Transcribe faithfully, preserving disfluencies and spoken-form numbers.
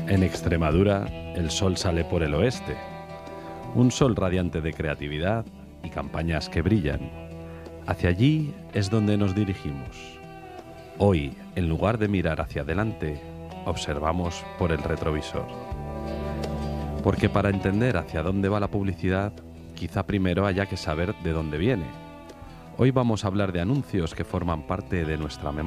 En Extremadura, el sol sale por el oeste. Un sol radiante de creatividad y campañas que brillan. Hacia allí es donde nos dirigimos. Hoy, en lugar de mirar hacia adelante, observamos por el retrovisor. Porque para entender hacia dónde va la publicidad, quizá primero haya que saber de dónde viene. Hoy vamos a hablar de anuncios que forman parte de nuestra memoria.